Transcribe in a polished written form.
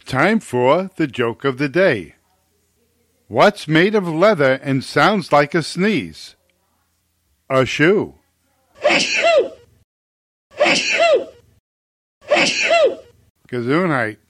time for the joke of the day. What's made of leather and sounds like a sneeze? A shoe. Gesundheit.